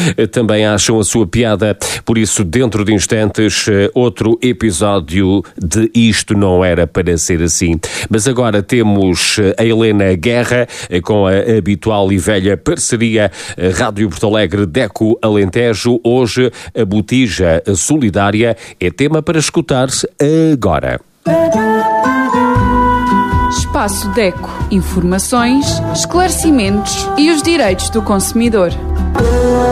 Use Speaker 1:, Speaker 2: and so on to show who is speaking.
Speaker 1: também acham a sua piada. Por isso, dentro de instantes, outro episódio de Isto Não Era Para Ser Assim. Mas agora temos a Helena Guerra, com a habitual e velha parceria Rádio Porto Alegre Deco Alentejo. Hoje, a botija solidária é tema para escutar-se agora.
Speaker 2: Espaço DECO. Informações, esclarecimentos e os direitos do consumidor.